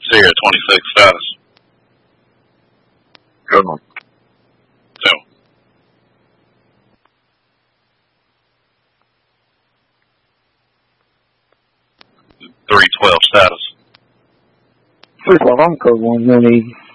Sierra 26 status. Good one. So. 312 status. 312, I'm code 1, no need.